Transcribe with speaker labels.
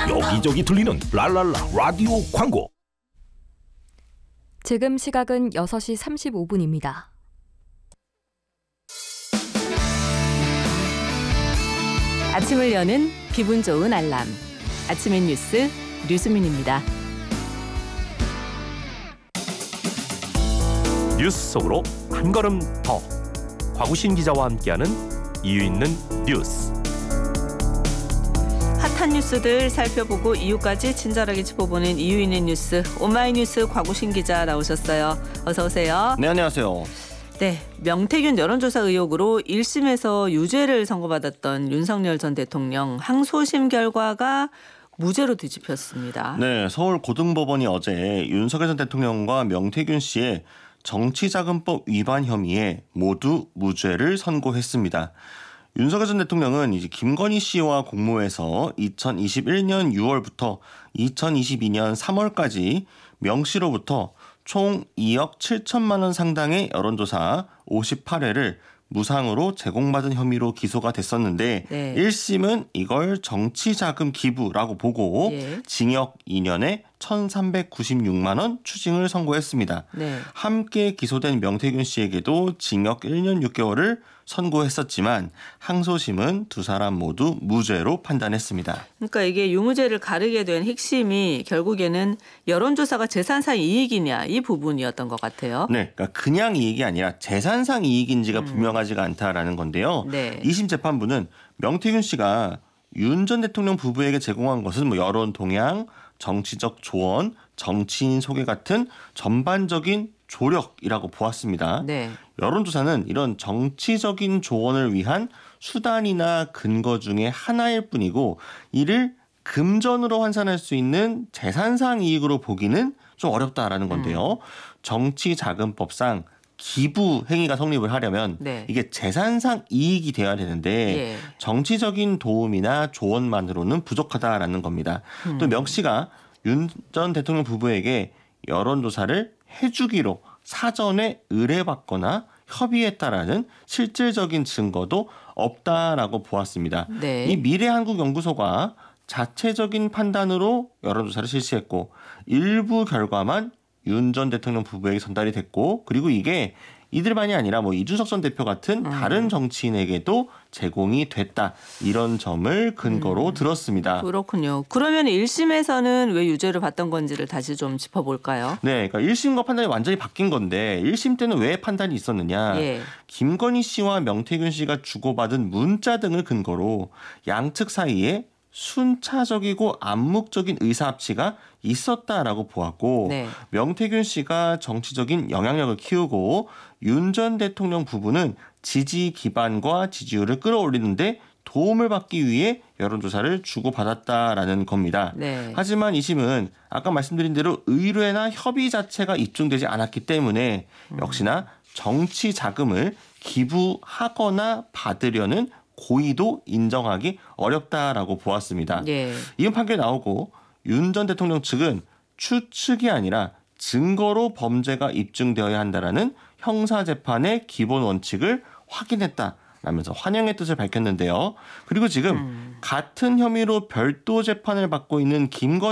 Speaker 1: 여기저기 들리는 랄랄라 라디오 광고.
Speaker 2: 지금 시각은 6시 35분입니다.
Speaker 3: 아침을 여는 기분 좋은 알람. 아침의 뉴스 류수민입니다.
Speaker 4: 뉴스 속으로 한 걸음 더. 곽우신 기자와 함께하는 이유 있는 뉴스.
Speaker 3: 핫한 뉴스들 살펴보고 이유까지 친절하게 짚어보는 이유 있는 뉴스. 오마이뉴스 곽우신 기자 나오셨어요. 어서 오세요.
Speaker 5: 네, 안녕하세요.
Speaker 3: 네, 명태균 여론조사 의혹으로 1심에서 유죄를 선고받았던 윤석열 전 대통령 항소심 결과가 무죄로 뒤집혔습니다.
Speaker 5: 네, 서울고등법원이 어제 윤석열 전 대통령과 명태균 씨의 정치자금법 위반 혐의에 모두 무죄를 선고했습니다. 윤석열 전 대통령은 이제 김건희 씨와 공모해서 2021년 6월부터 2022년 3월까지 명 씨로부터 총 2억 7천만 원 상당의 여론조사 58회를 무상으로 제공받은 혐의로 기소가 됐었는데
Speaker 3: 네.
Speaker 5: 1심은 이걸 정치자금 기부라고 보고 징역 2년에 1,396만 원 추징을 선고했습니다.
Speaker 3: 네.
Speaker 5: 함께 기소된 명태균 씨에게도 징역 1년 6개월을 선고했었지만 항소심은 두 사람 모두 무죄로 판단했습니다.
Speaker 3: 그러니까 이게 유무죄를 가르게 된 핵심이 결국에는 여론조사가 재산상 이익이냐 이 부분이었던 것 같아요.
Speaker 5: 네, 그러니까 그냥 이익이 아니라 재산상 이익인지가 분명하지가 않다라는 건데요.
Speaker 3: 네.
Speaker 5: 2심 재판부는 명태균 씨가 윤 전 대통령 부부에게 제공한 것은 뭐 여론 동향, 정치적 조언, 정치인 소개 같은 전반적인 조력이라고 보았습니다.
Speaker 3: 네.
Speaker 5: 여론조사는 이런 정치적인 조언을 위한 수단이나 근거 중에 하나일 뿐이고 이를 금전으로 환산할 수 있는 재산상 이익으로 보기는 좀 어렵다라는 건데요. 정치자금법상 기부 행위가 성립을 하려면 이게 재산상 이익이 돼야 되는데 정치적인 도움이나 조언만으로는 부족하다라는 겁니다. 또 명 씨가 윤 전 대통령 부부에게 여론조사를 해주기로 사전에 의뢰받거나 협의했다라는 실질적인 증거도 없다라고 보았습니다.
Speaker 3: 네.
Speaker 5: 이 미래한국연구소가 자체적인 판단으로 여론조사를 실시했고 일부 결과만 윤 전 대통령 부부에게 전달이 됐고 그리고 이게 이들만이 아니라 뭐 이준석 전 대표 같은 다른 정치인에게도 제공이 됐다. 이런 점을 근거로 들었습니다.
Speaker 3: 그렇군요. 그러면 1심에서는 왜 유죄를 받던 건지를 다시 좀 짚어볼까요?
Speaker 5: 네, 그러니까 1심과 판단이 완전히 바뀐 건데 1심 때는 왜 판단이 있었느냐. 김건희 씨와 명태균 씨가 주고받은 문자 등을 근거로 양측 사이에 순차적이고 암묵적인 의사합치가 있었다라고 보았고 명태균 씨가 정치적인 영향력을 키우고 윤 전 대통령 부부는 지지 기반과 지지율을 끌어올리는데 도움을 받기 위해 여론조사를 주고받았다라는 겁니다. 하지만 2심은 아까 말씀드린 대로 의뢰나 협의 자체가 입증되지 않았기 때문에 역시나 정치 자금을 기부하거나 받으려는 고의도 인정하기 어렵다라고 보았습니다. 이혼 판결이 나오고 윤 전 대통령 측은 추측이 아니라 증거로 범죄가 입증되어야 한다라는 형사재판의 기본 원칙을 확인했다라면서 환영의 뜻을 밝혔는데요. 그리고 지금 같은 혐의로 별도 재판을 받고 있는 김건희